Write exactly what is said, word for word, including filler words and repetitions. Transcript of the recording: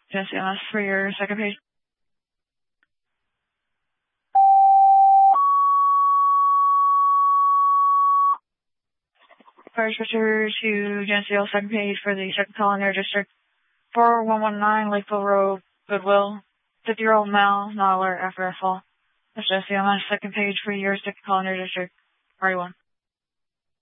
Genesee M S for your second page. Fire switcher to Genesee L second page for the second call in their district. four one one nine Lakeville Road, Goodwill. fifty-year-old male, not alert after a fall. That's Genesee M S second page for your second call in your district. Party one.